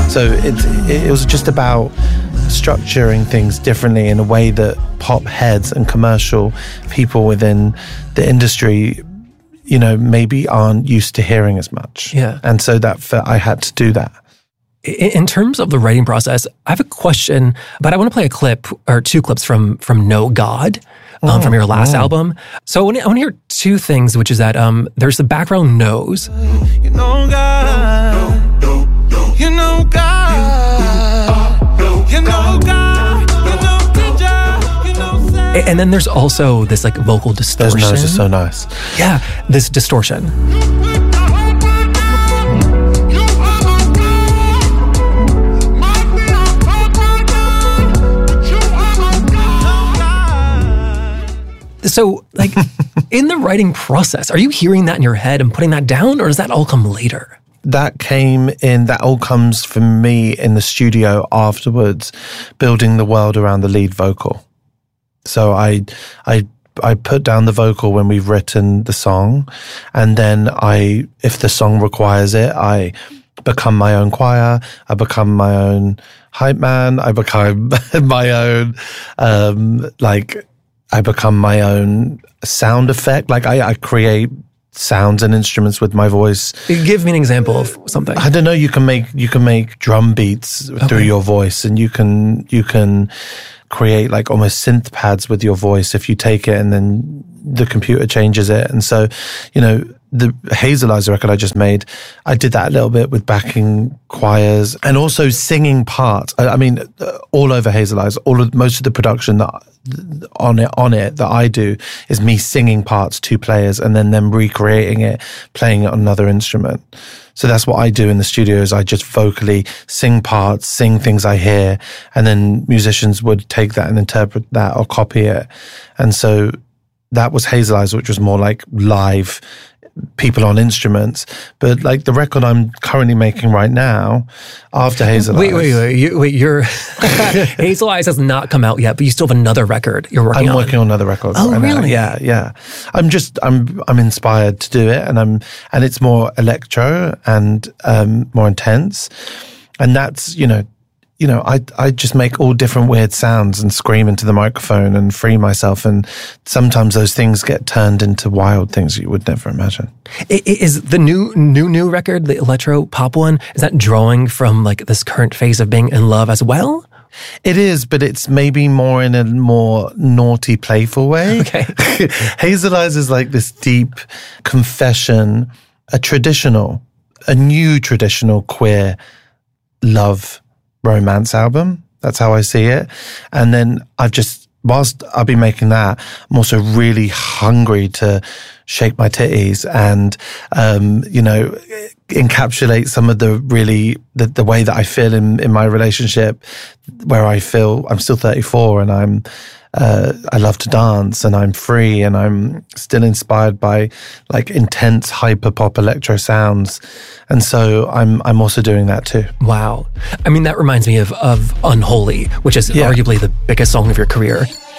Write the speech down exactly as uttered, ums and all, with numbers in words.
So it, it, it was just about structuring things differently in a way that pop heads and commercial people within the industry, you know, maybe aren't used to hearing as much. Yeah. And so that felt, I had to do that. In terms of the writing process, I have a question, but I want to play a clip or two clips from from No God, um, oh, from your last oh. album. So I want, to, I want to hear two things, which is that um, there's the background nose. You know God, you know God, you know God, you know teacher, you know. And then there's also this like vocal distortion. Those noses are so nice. Yeah, this distortion. So, like, in the writing process, are you hearing that in your head and putting that down, or does that all come later? That came in, that all comes from me in the studio afterwards, building the world around the lead vocal. So I, I, I put down the vocal when we've written the song, and then I, if the song requires it, I become my own choir, I become my own hype man, I become my own, um, like, I become my own sound effect. Like I, I create sounds and instruments with my voice. Give me an example of something. I don't know. You can make you can make drum beats okay. through your voice, and you can you can create like almost synth pads with your voice if you take it and then the computer changes it. And so, you know, the Hazel Eyes record I just made, I did that a little bit with backing choirs and also singing parts. I, I mean, all over Hazel Eyes, all of most of the production that on it on it that I do is me singing parts to players and then them recreating it, playing it on another instrument. So that's what I do in the studio is I just vocally sing parts, sing things I hear, and then musicians would take that and interpret that or copy it. And so that was Hazel Eyes, which was more like live people on instruments. But like the record I'm currently making right now, after Hazel wait, Eyes. Wait, wait, wait. Wait, you're Hazel Eyes has not come out yet, but you still have another record you're working I'm on. I'm working on another record. Oh, right really? Now. Yeah, yeah. I'm just, I'm, I'm inspired to do it, and I'm, and it's more electro and um, more intense, and that's, you know. You know, I I just make all different weird sounds and scream into the microphone and free myself. And sometimes those things get turned into wild things you would never imagine. Is the new, new, new record, the electro pop one, is that drawing from like this current phase of being in love as well? It is, but it's maybe more in a more naughty, playful way. Okay. Hazel Eyes is like this deep confession, a traditional, a new traditional queer love romance album. That's how I see it. And then I've just, whilst I'll be making that, I'm also really hungry to shake my titties and, um, you know, encapsulate some of the really, the, the way that I feel in, in my relationship, where I feel I'm still thirty-four and I'm, uh, I love to dance and I'm free and I'm still inspired by like intense hyper pop electro sounds. And so I'm, I'm also doing that too. Wow. I mean, that reminds me of, of Unholy, which is yeah. arguably the biggest song of your career.